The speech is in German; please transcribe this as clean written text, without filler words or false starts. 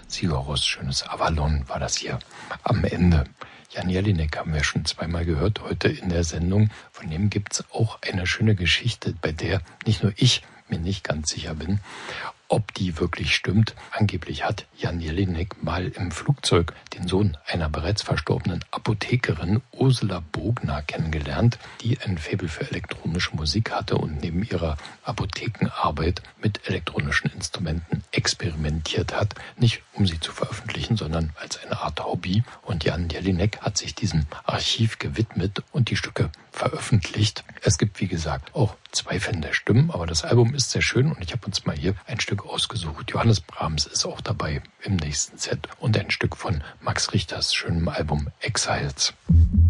Sigur Rós Schönes Avalon war das hier am Ende. Jan Jelinek haben wir schon zweimal gehört heute in der Sendung. Von dem gibt's auch eine schöne Geschichte, bei der nicht nur ich mir nicht ganz sicher bin, ob die wirklich stimmt. Angeblich hat Jan Jelinek mal im Flugzeug den Sohn einer bereits verstorbenen Apothekerin, Ursula Bogner, kennengelernt, die ein Faible für elektronische Musik hatte und neben ihrer Apothekenarbeit mit elektronischen Instrumenten experimentiert hat. Nicht um sie zu veröffentlichen, sondern als eine Art Hobby. Und Jan Jelinek hat sich diesem Archiv gewidmet und die Stücke veröffentlicht. Es gibt, wie gesagt, auch Zweifeln der Stimmen, aber das Album ist sehr schön und ich habe uns mal hier ein Stück ausgesucht. Johannes Brahms ist auch dabei im nächsten Set und ein Stück von Max Richters schönem Album Exiles.